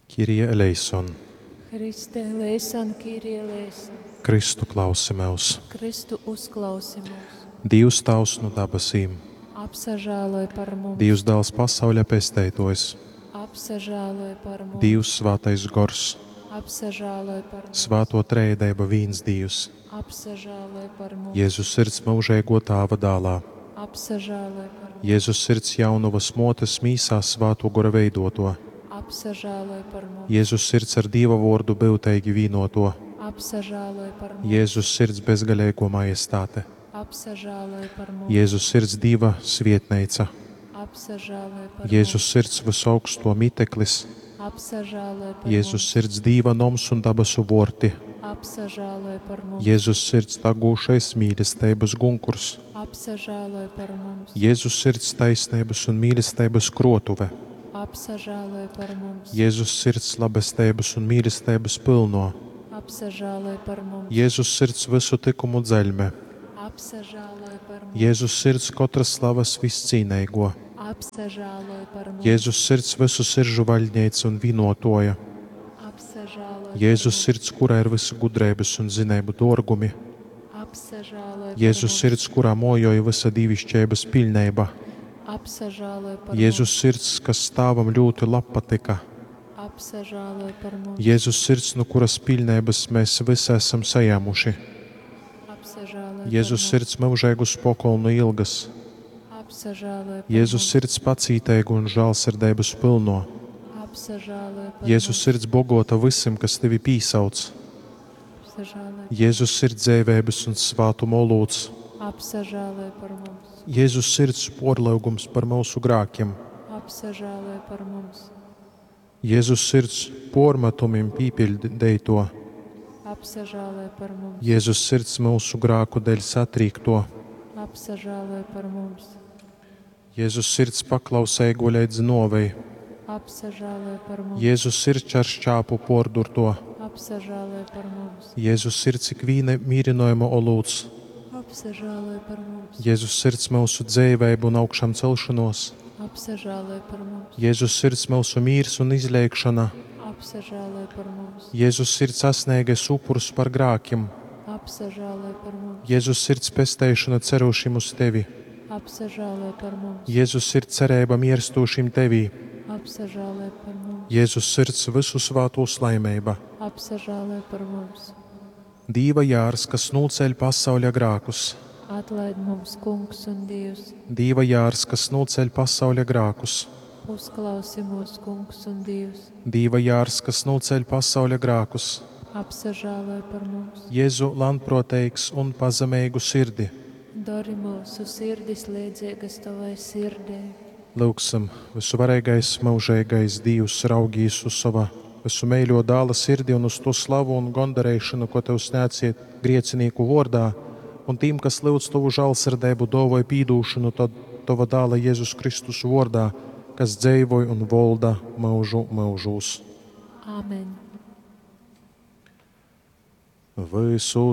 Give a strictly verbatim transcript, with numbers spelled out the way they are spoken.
Kyrie eleison. Kriste eleison, Kyrie eleison. Kristu klausi mūs. Kristu uzklausi mūs. Dievs Tavs no dabasīm. Apsažāloj par mums. Dievs Dēls pasaulē pestētojs. Apsažāloj par mums. Dievs Svētais Gors. Apsažāloj par mums. Svēto trejība viens Dievs. Apsažāloj par mums. Jēzus sirds mūžēgo Tēva dēlā. Apsažāloj par mums. Jēzus sirds jaunavas motes mīsās Svēto Gora veidoto. Apsažāloj par mums. Jēzus sirds ar Dieva vārdu bilteigi vīnoto. Apsažāloj par mums. Jēzus sirds bezgalīgo majestāte. Apsažāloj par mums. Jēzus sirds Dieva svietneica. Apsažāloj par Jēzus sirds visaugsto miteklis. mums. Apsažāloj par Jēzus sirds Dieva noms un dabasu vorti. mums. Apsažāloj par mums. Jēzus sirds tagūšais mīlestības gunkurs. Apsažāloj par mums. Jēzus sirds taisnības un mīlestības krotuve. Apsažāloj par mums. Jēzus sirds labestības un mīlestības pilno. Apsažāloj par mums. Jēzus sirds visu tikumu dzeļme. Apsažāloj par mums. Jēzus sirds katras slavas viscīneigo. Apsažāloj par mums. Jēzus sirds visu siržu vaļņeica un vīnotoja. Apsažāloj. Jēzus sirds, kurā ir visu gudrības un zinēbu dorgumi. Apsažāloj. Jēzus sirds, kurā mojoja visa divišķības pilnība. Apsažāloj par Jēzus sirds, kas stāvam ļoti labpatika. mums. Apsažāloj par mums. Jēzus sirds, no kuras pilnības mēs visi esam sajāmuši. Apsažāloj Jēzus par sirds mūžēgu spokolnu ilgas. mums. Apsažāloj par Jēzus mums. sirds pacīteigu un žālsirdības pilno. Apsažāloj par Jēzus mums. sirds bogota visam, kas tevi pīsauc. Apsažāloj. Jēzus sirds dzēvības un svātumu olūts. Apsažāloj par mums. Jēzus sirds porlaugums par mūsu grākiem. Apsažāloj par mums. Jēzus sirds pormatumim pīpildēto. Apsažāloj par mums. Jēzus sirds mūsu grāku dēļ satrīkto. Apsažāloj par mums. Jēzus sirds paklausēgu līdz novei. Apsažāloj par mums. Jēzus sirds ar šķāpu pordurto. Apsažāloj par mums. Jēzus sirds ikvīne mīrinojuma olūts. Apsažāloj par mums. Jēzus sirds mūsu dzēvēbu un augšām celšanos. Apsažāloj par mums. Jēzus sirds mūsu mīrs un izlēkšana. Apsažāloj par mums. Jēzus sirds sasniegais upurs par grākiem. Apsažāloj par mums. Jēzus sirds pestēšana cerošim uz tevi. Apsažāloj par mums. Jēzus sirds cerēba mierstošim tevī. Apsažāloj par mums. Jēzus sirds visu svāto slaimēba. Apsažāloj par mums. Dīva jārs, kas nūceļ pasauļa grākus. Atlaid mums, Kungs un Dievs. Dīva jārs, kas nūceļ pasauļa grākus. Uzklausi mūs, Kungs un Dievs. Dīva jārs, kas nūceļ pasauļa grākus. Apsažāloj par mums. Jēzu landproteigs un pazemēgu sirdi. Dori mūsu sirdis līdzīgas tavai sirdē. Lūksim, visuvarīgais, mūžīgais Dievs raugīs uz sava visu mīļo dāla sirdi un uz to slavu un gondarēšanu, ko tev snieciet griecinīku vārdā, un tiem, kas lūdz tavu žēlsirdību, dāvāja pīdūšanu, tad tava dāla Jēzus Kristus vārdā, kas dzīvoja un valda mūžu mūžos. Āmen. Visu